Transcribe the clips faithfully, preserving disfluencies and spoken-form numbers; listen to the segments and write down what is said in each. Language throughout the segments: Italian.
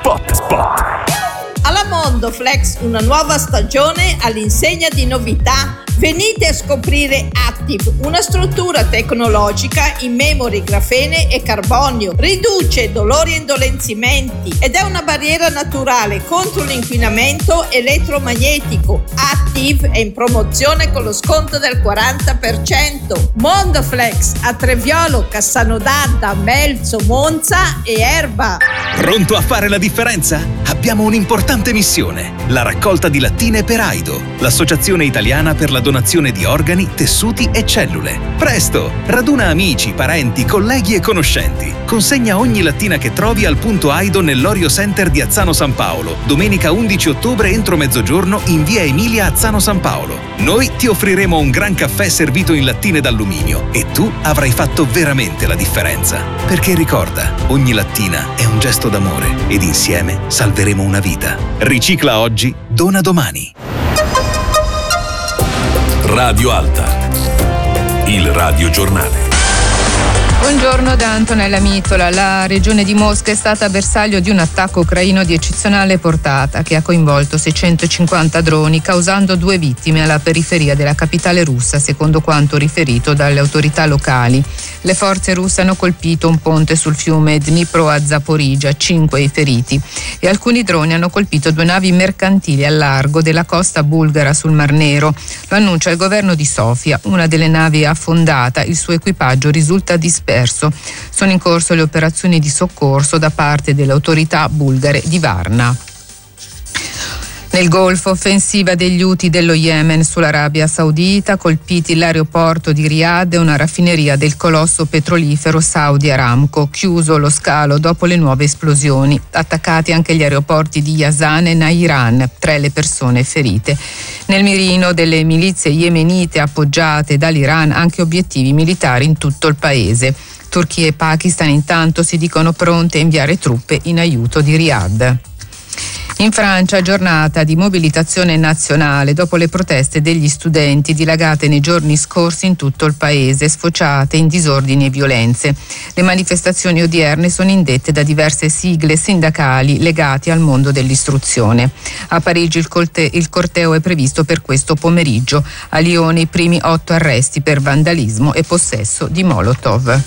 Spot Spot. Alla Mondoflex una nuova stagione all'insegna di novità. Venite a scoprire Active, una struttura tecnologica in memory, grafene e carbonio. Riduce dolori e indolenzimenti ed è una barriera naturale contro l'inquinamento elettromagnetico. Active è in promozione con lo sconto del quaranta per cento. Mondoflex a Treviolo, Cassano d'Adda, Melzo, Monza e Erba. Pronto a fare la differenza? Abbiamo un'importante missione: la raccolta di lattine per AIDO, l'associazione italiana per la donazione di organi, tessuti e cellule. Presto! Raduna amici, parenti, colleghi e conoscenti. Consegna ogni lattina che trovi al punto AIDO nell'Orio Center di Azzano San Paolo, domenica undici ottobre entro mezzogiorno in via Emilia Azzano San Paolo. Noi ti offriremo un gran caffè servito in lattine d'alluminio e tu avrai fatto veramente la differenza. Perché ricorda, ogni lattina è un gesto d'amore ed insieme salveremo una vita. Ricicla oggi, dona domani. Radio Alta, il radiogiornale. Buongiorno da Antonella Mitola. La regione di Mosca è stata bersaglio di un attacco ucraino di eccezionale portata che ha coinvolto seicentocinquanta droni, causando due vittime alla periferia della capitale russa, secondo quanto riferito dalle autorità locali. Le forze russe hanno colpito un ponte sul fiume Dnipro a Zaporizhzhia, cinque i feriti, e alcuni droni hanno colpito due navi mercantili al largo della costa bulgara sul Mar Nero. Lo annuncia il governo di Sofia. Una delle navi è affondata, il suo equipaggio risulta disperso. Sono in corso le operazioni di soccorso da parte delle autorità bulgare di Varna. Nel Golfo, offensiva degli Houthi dello Yemen sull'Arabia Saudita, colpiti l'aeroporto di Riyadh e una raffineria del colosso petrolifero Saudi Aramco, chiuso lo scalo dopo le nuove esplosioni. Attaccati anche gli aeroporti di Yazan e Nairan, tre le persone ferite. Nel mirino delle milizie yemenite appoggiate dall'Iran anche obiettivi militari in tutto il paese. Turchia e Pakistan intanto si dicono pronte a inviare truppe in aiuto di Riyadh. In Francia, giornata di mobilitazione nazionale dopo le proteste degli studenti dilagate nei giorni scorsi in tutto il paese, sfociate in disordini e violenze. Le manifestazioni odierne sono indette da diverse sigle sindacali legate al mondo dell'istruzione. A Parigi il, colte- il corteo è previsto per questo pomeriggio. A Lione i primi otto arresti per vandalismo e possesso di Molotov.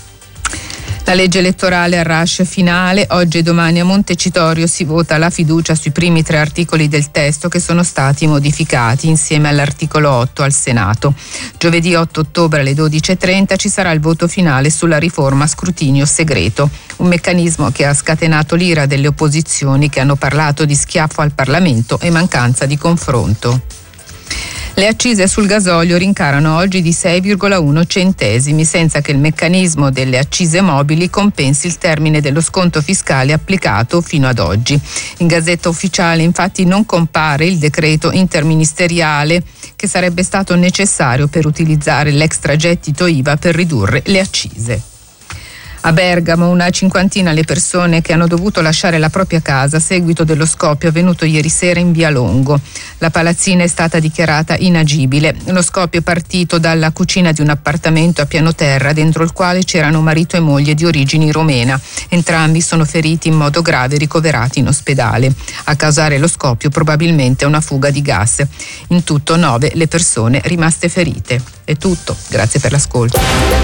La legge elettorale a rush finale. Oggi e domani a Montecitorio si vota la fiducia sui primi tre articoli del testo che sono stati modificati insieme all'articolo otto al Senato. Giovedì otto ottobre alle dodici e trenta ci sarà il voto finale sulla riforma a scrutinio segreto, un meccanismo che ha scatenato l'ira delle opposizioni che hanno parlato di schiaffo al Parlamento e mancanza di confronto. Le accise sul gasolio rincarano oggi di sei virgola uno centesimi, senza che il meccanismo delle accise mobili compensi il termine dello sconto fiscale applicato fino ad oggi. In Gazzetta Ufficiale infatti non compare il decreto interministeriale che sarebbe stato necessario per utilizzare l'extragettito I V A per ridurre le accise. A Bergamo una cinquantina le persone che hanno dovuto lasciare la propria casa a seguito dello scoppio avvenuto ieri sera in via Longo. La palazzina è stata dichiarata inagibile. Lo scoppio è partito dalla cucina di un appartamento a piano terra dentro il quale c'erano marito e moglie di origini romena. Entrambi sono feriti in modo grave e ricoverati in ospedale. A causare lo scoppio probabilmente una fuga di gas. In tutto nove le persone rimaste ferite. È tutto. Grazie per l'ascolto.